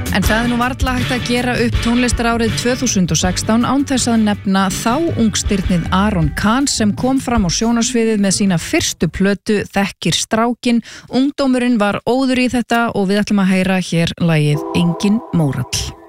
En það nú varla hægt að gera upp tónlistarárið 2016 án þess að nefna þá ungstirnið Aron Kahn sem kom fram á sjónarsviðið með sína fyrstu plötu Þekkir strákinn. Ungdómurinn var óður í þetta og við ætlum að heyra hér lagið Engin mórall.